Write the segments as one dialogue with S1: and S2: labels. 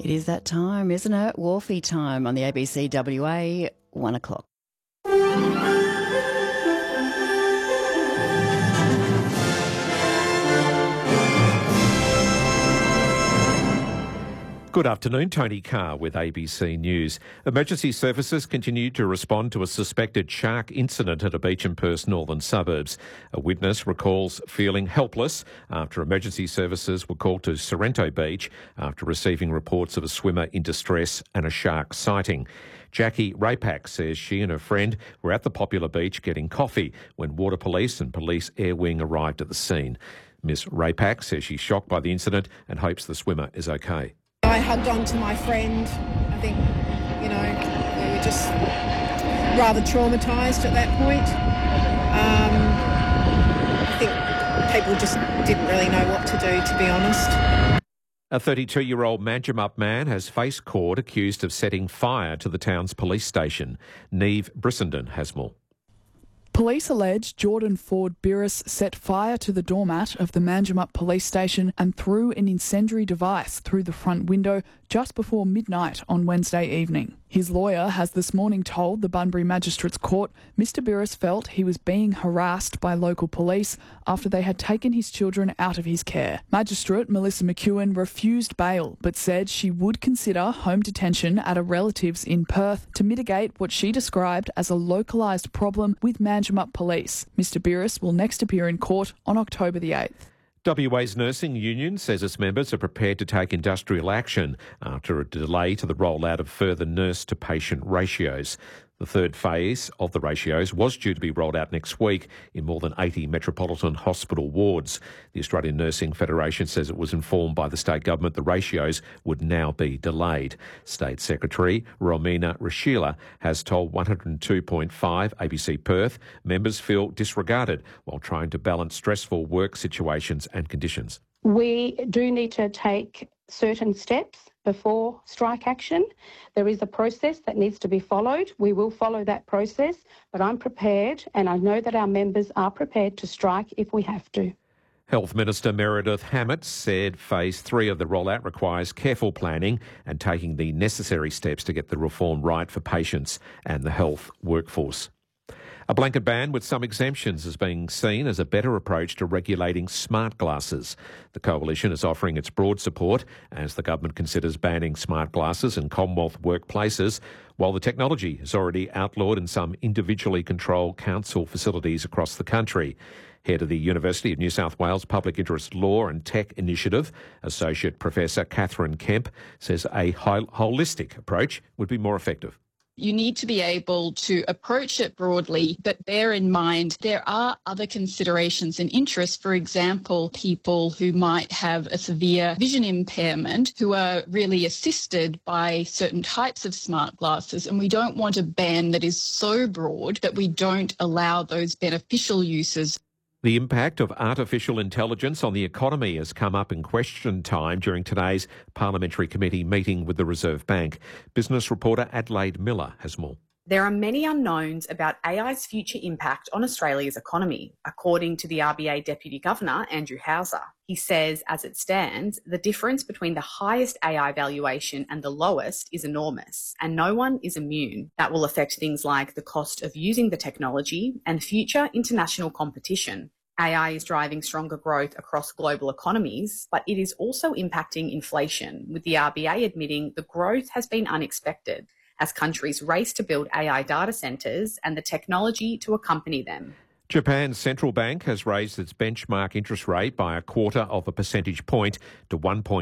S1: It is that time, isn't it? Wharfie time on the ABC WA, 1 o'clock.
S2: Good afternoon, Tony Carr with ABC News. Emergency services continue to respond to a suspected shark incident at a beach in Perth's northern suburbs. A witness recalls feeling helpless after emergency services were called to Sorrento Beach after receiving reports of a swimmer in distress and a shark sighting. Jackie Rapak says she and her friend were at the popular beach getting coffee when Water Police and Police Air Wing arrived at the scene. Ms Rapak says she's shocked by the incident and hopes the swimmer is okay.
S3: I hugged on to my friend. I think, we were just rather traumatised at that point. I think people just didn't really know what to do, to be honest.
S2: A 32-year-old Manjimup man has faced court accused of setting fire to the town's police station. Neve Brissenden has more.
S4: Police allege Jordan Ford Birris set fire to the doormat of the Manjimup police station and threw an incendiary device through the front window just before midnight on Wednesday evening. His lawyer has this morning told the Bunbury Magistrates Court Mr Birris felt he was being harassed by local police after they had taken his children out of his care. Magistrate Melissa McEwen refused bail but said she would consider home detention at a relative's in Perth to mitigate what she described as a localised problem with Manjimup police. Mr Birris will next appear in court on October the 8th.
S2: WA's nursing union says its members are prepared to take industrial action after a delay to the rollout of further nurse-to-patient ratios. The third phase of the ratios was due to be rolled out next week in more than 80 metropolitan hospital wards. The Australian Nursing Federation says it was informed by the state government the ratios would now be delayed. State Secretary Romina Rashila has told 102.5 ABC Perth members feel disregarded while trying to balance stressful work situations and conditions.
S5: We do need to take certain steps before strike action. There is a process that needs to be followed. We will follow that process, but I'm prepared and I know that our members are prepared to strike if we have to.
S2: Health Minister Meredith Hammett said phase 3 of the rollout requires careful planning and taking the necessary steps to get the reform right for patients and the health workforce. A blanket ban with some exemptions is being seen as a better approach to regulating smart glasses. The Coalition is offering its broad support as the government considers banning smart glasses in Commonwealth workplaces, while the technology is already outlawed in some individually controlled council facilities across the country. Head of the University of New South Wales Public Interest Law and Tech Initiative, Associate Professor Catherine Kemp, says a holistic approach would be more effective.
S6: You need to be able to approach it broadly, but bear in mind there are other considerations and interests. For example, people who might have a severe vision impairment who are really assisted by certain types of smart glasses. And we don't want a ban that is so broad that we don't allow those beneficial uses.
S2: The impact of artificial intelligence on the economy has come up in question time during today's Parliamentary Committee meeting with the Reserve Bank. Business reporter Adelaide Miller has more.
S7: There are many unknowns about AI's future impact on Australia's economy, according to the RBA Deputy Governor, Andrew Hauser. He says, as it stands, the difference between the highest AI valuation and the lowest is enormous, and no one is immune. That will affect things like the cost of using the technology and future international competition. AI is driving stronger growth across global economies, but it is also impacting inflation, with the RBA admitting the growth has been unexpected as countries race to build AI data centres and the technology to accompany them.
S2: Japan's central bank has raised its benchmark interest rate by 0.25 percentage point to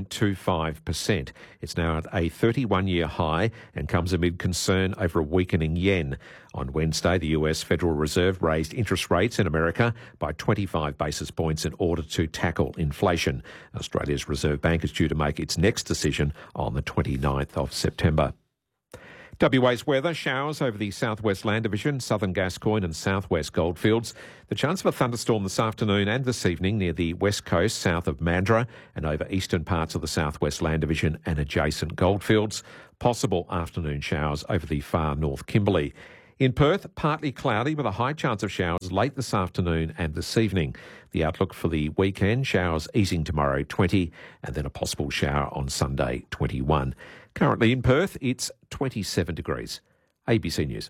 S2: 1.25%. It's now at a 31-year high and comes amid concern over a weakening yen. On Wednesday, the US Federal Reserve raised interest rates in America by 25 basis points in order to tackle inflation. Australia's Reserve Bank is due to make its next decision on the 29th of September. WA's weather, showers over the southwest land division, southern Gascoyne and southwest goldfields. The chance of a thunderstorm this afternoon and this evening near the west coast south of Mandurah and over eastern parts of the southwest land division and adjacent goldfields. Possible afternoon showers over the far north Kimberley. In Perth, partly cloudy with a high chance of showers late this afternoon and this evening. The outlook for the weekend, showers easing tomorrow, 20, and then a possible shower on Sunday, 21. Currently in Perth, it's 27 degrees. ABC News.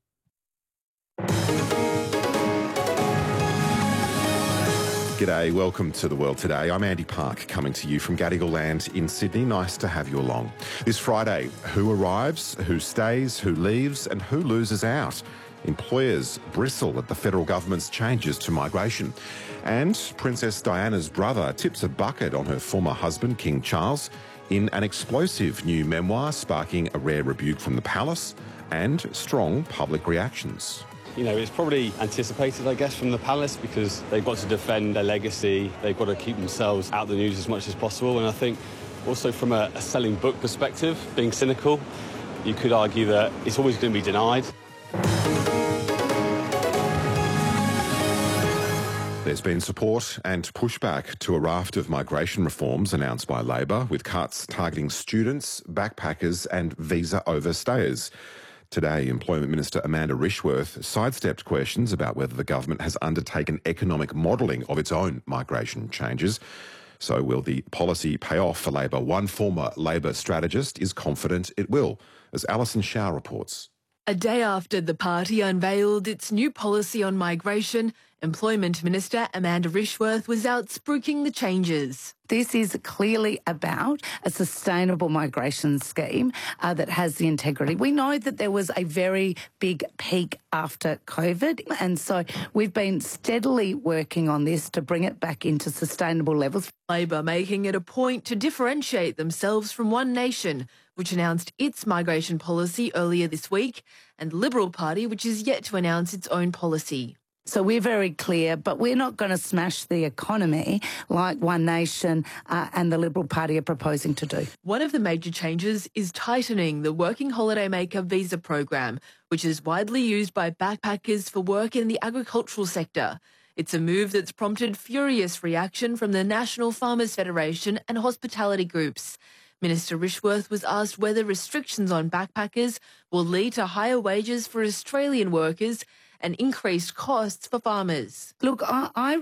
S8: G'day, welcome to The World Today. I'm Andy Park, coming to you from Gadigal Land in Sydney. Nice to have you along. This Friday, who arrives, who stays, who leaves and who loses out? Employers bristle at the federal government's changes to migration. And Princess Diana's brother tips a bucket on her former husband, King Charles, in an explosive new memoir sparking a rare rebuke from the palace and strong public reactions.
S9: You know, it's probably anticipated, I guess, from the palace because they've got to defend their legacy. They've got to keep themselves out of the news as much as possible. And I think also from a selling book perspective, being cynical, you could argue that it's always going to be denied.
S8: There's been support and pushback to a raft of migration reforms announced by Labor, with cuts targeting students, backpackers and visa overstayers. Today, Employment Minister Amanda Rishworth sidestepped questions about whether the government has undertaken economic modelling of its own migration changes. So will the policy pay off for Labor? One former Labor strategist is confident it will, as Alison Shaw reports.
S10: A day after the party unveiled its new policy on migration, Employment Minister Amanda Rishworth was out spruiking the changes.
S11: This is clearly about a sustainable migration scheme that has the integrity. We know that there was a very big peak after COVID, and so we've been steadily working on this to bring it back into sustainable levels.
S10: Labor making it a point to differentiate themselves from One Nation, which announced its migration policy earlier this week, and the Liberal Party, which is yet to announce its own policy.
S11: So we're very clear, but we're not going to smash the economy like One Nation and the Liberal Party are proposing to do.
S10: One of the major changes is tightening the Working Holidaymaker visa program, which is widely used by backpackers for work in the agricultural sector. It's a move that's prompted furious reaction from the National Farmers Federation and hospitality groups. Minister Rishworth was asked whether restrictions on backpackers will lead to higher wages for Australian workers and increased costs for farmers.
S11: Look, I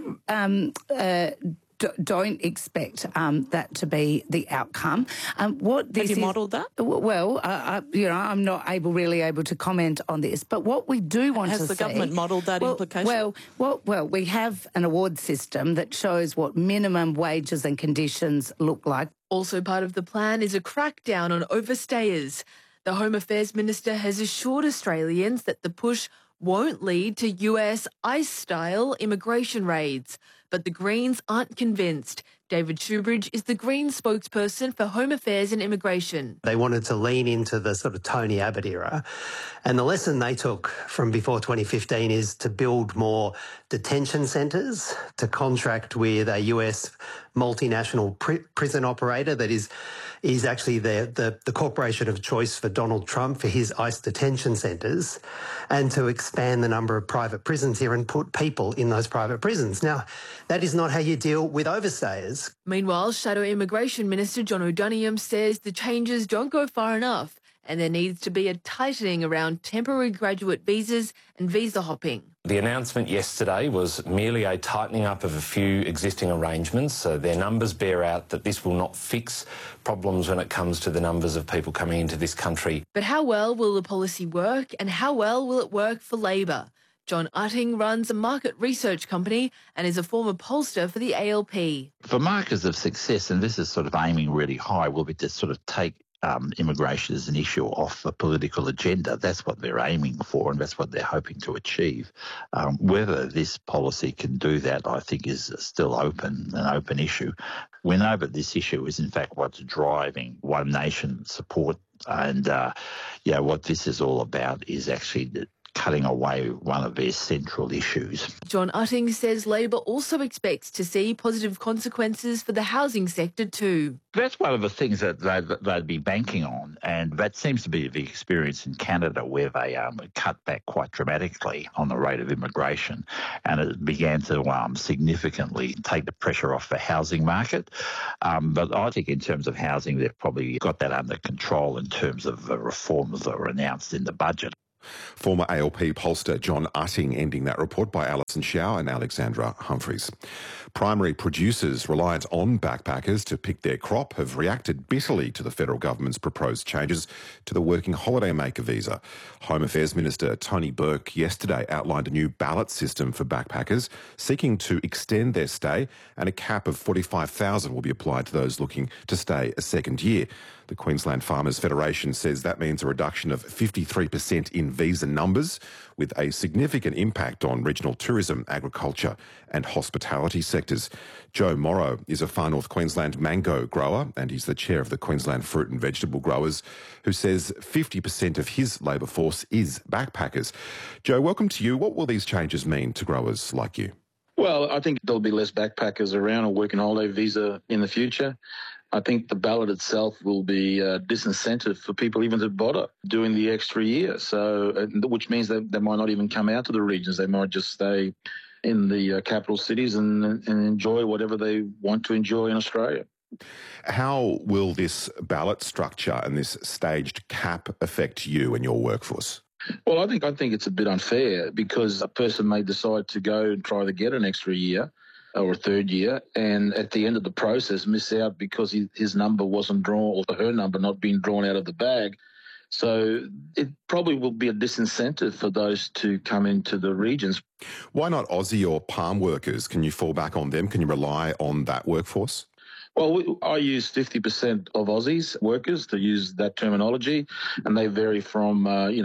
S11: don't expect that to be the outcome.
S12: Have you modelled that?
S11: Well, I'm not really able to comment on this. But what we do want to see...
S12: Has the government modelled that implication?
S11: Well, we have an award system that shows what minimum wages and conditions look like.
S10: Also part of the plan is a crackdown on overstayers. The Home Affairs Minister has assured Australians that the push won't lead to US ICE-style immigration raids. But the Greens aren't convinced. David Shoebridge is the Greens spokesperson for Home Affairs and Immigration.
S13: They wanted to lean into the sort of Tony Abbott era. And the lesson they took from before 2015 is to build more detention centres, to contract with a US multinational prison operator that is actually the corporation of choice for Donald Trump for his ICE detention centres, and to expand the number of private prisons here and put people in those private prisons. Now, that is not how you deal with overstayers.
S10: Meanwhile, Shadow Immigration Minister John O'Donoghue says the changes don't go far enough and there needs to be a tightening around temporary graduate visas and visa hopping.
S14: The announcement yesterday was merely a tightening up of a few existing arrangements. So their numbers bear out that this will not fix problems when it comes to the numbers of people coming into this country.
S10: But how well will the policy work and how well will it work for Labor? John Utting runs a market research company and is a former pollster for the ALP.
S15: For markers of success, and this is sort of aiming really high, will be to sort of take immigration as an issue off the political agenda. That's what they're aiming for and that's what they're hoping to achieve. Whether this policy can do that, I think, is still an open issue. We know that this issue is in fact what's driving One Nation support, and what this is all about is actually cutting away one of their central issues.
S10: John Utting says Labor also expects to see positive consequences for the housing sector too.
S15: That's one of the things that they'd be banking on, and that seems to be the experience in Canada, where they cut back quite dramatically on the rate of immigration, and it began to significantly take the pressure off the housing market. But I think in terms of housing, they've probably got that under control in terms of the reforms that were announced in the budget.
S8: Former ALP pollster John Utting ending that report by Alison Shao and Alexandra Humphreys. Primary producers reliant on backpackers to pick their crop have reacted bitterly to the federal government's proposed changes to the Working Holidaymaker visa. Home Affairs Minister Tony Burke yesterday outlined a new ballot system for backpackers seeking to extend their stay, and a cap of 45,000 will be applied to those looking to stay a second year. The Queensland Farmers Federation says that means a reduction of 53% in visa numbers, with a significant impact on regional tourism, agriculture and hospitality sectors. Joe Morrow is a Far North Queensland mango grower, and he's the chair of the Queensland Fruit and Vegetable Growers, who says 50% of his labour force is backpackers. Joe, welcome to you. What will these changes mean to growers like you?
S16: Well, I think there'll be less backpackers around a working holiday visa in the future. I think the ballot itself will be a disincentive for people even to bother doing the extra year. So, which means that they might not even come out to the regions. They might just stay in the capital cities and enjoy whatever they want to enjoy in Australia.
S8: How will this ballot structure and this staged cap affect you and your workforce?
S16: Well, I think it's a bit unfair, because a person may decide to go and try to get an extra year or a third year, and at the end of the process miss out because his number wasn't drawn, or her number not being drawn out of the bag. So it probably will be a disincentive for those to come into the regions.
S8: Why not Aussie or palm workers? Can you fall back on them? Can you rely on that workforce?
S16: Well, I use 50% of Aussies workers, to use that terminology, and they vary from,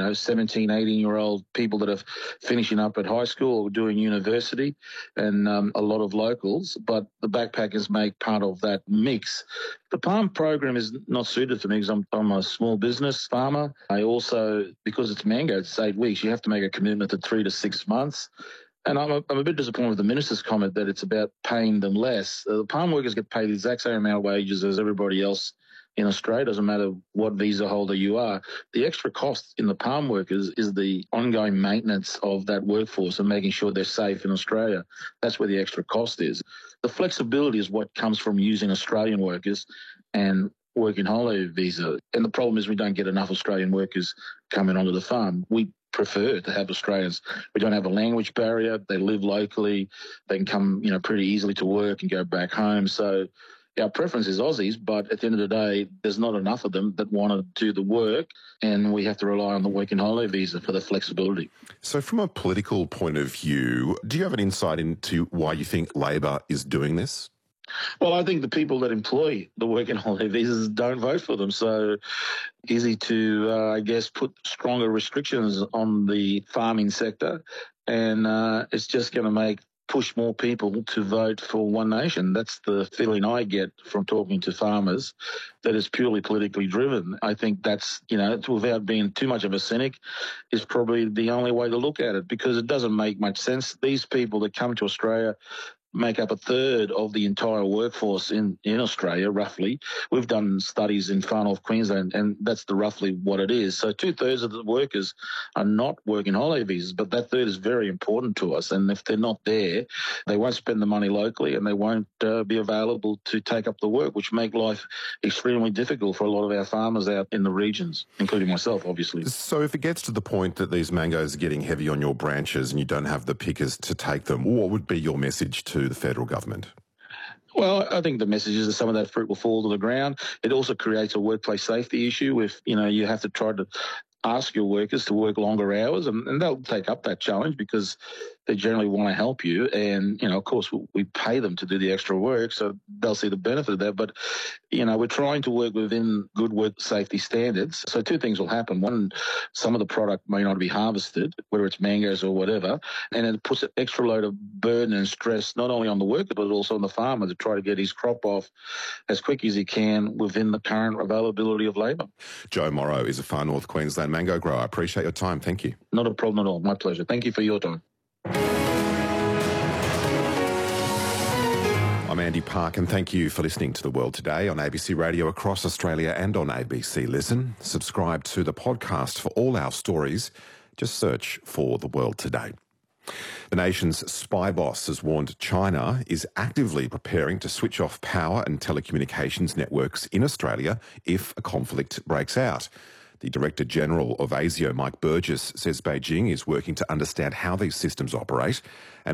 S16: 17, 18-year-old people that are finishing up at high school or doing university, and a lot of locals, but the backpackers make part of that mix. The palm program is not suited for me because I'm a small business farmer. I also, because it's mango, it's 8 weeks, you have to make a commitment to 3 to 6 months. And I'm a bit disappointed with the minister's comment that it's about paying them less. The palm workers get paid the exact same amount of wages as everybody else in Australia. Doesn't matter what visa holder you are. The extra cost in the palm workers is the ongoing maintenance of that workforce and making sure they're safe in Australia. That's where the extra cost is. The flexibility is what comes from using Australian workers and working holiday visa. And the problem is we don't get enough Australian workers coming onto the farm. We prefer to have Australians. We don't have a language barrier. They live locally. They can come, pretty easily to work and go back home. So our preference is Aussies, but at the end of the day, there's not enough of them that want to do the work, and we have to rely on the working holiday visa for the flexibility.
S8: So from a political point of view, do you have an insight into why you think Labor is doing this?
S16: Well, I think the people that employ the working holiday visas don't vote for them. So easy to, put stronger restrictions on the farming sector. And it's just going to push more people to vote for One Nation. That's the feeling I get from talking to farmers, that is purely politically driven. I think that's, without being too much of a cynic, is probably the only way to look at it, because it doesn't make much sense. These people that come to Australia make up a third of the entire workforce in Australia, roughly. We've done studies in Far North Queensland, and that's roughly what it is. So 2/3 of the workers are not working holiday visas, but that third is very important to us. And if they're not there, they won't spend the money locally, and they won't be available to take up the work, which make life extremely difficult for a lot of our farmers out in the regions, including myself, obviously.
S8: So if it gets to the point that these mangoes are getting heavy on your branches and you don't have the pickers to take them, what would be your message to the federal government?
S16: Well, I think the message is that some of that fruit will fall to the ground. It also creates a workplace safety issue if, you have to try to ask your workers to work longer hours, and they'll take up that challenge because they generally want to help you. And, of course, we pay them to do the extra work, so they'll see the benefit of that. But, we're trying to work within good work safety standards. So 2 things will happen. One, some of the product may not be harvested, whether it's mangoes or whatever, and it puts an extra load of burden and stress not only on the worker but also on the farmer to try to get his crop off as quick as he can within the current availability of labour.
S8: Joe Morrow is a Far North Queensland mango grower. I appreciate your time. Thank you.
S16: Not a problem at all. My pleasure. Thank you for your time.
S8: I'm Andy Park, and thank you for listening to The World Today on ABC Radio across Australia and on ABC Listen. Subscribe to the podcast for all our stories. Just search for The World Today. The nation's spy boss has warned China is actively preparing to switch off power and telecommunications networks in Australia if a conflict breaks out. The Director General of ASIO, Mike Burgess, says Beijing is working to understand how these systems operate and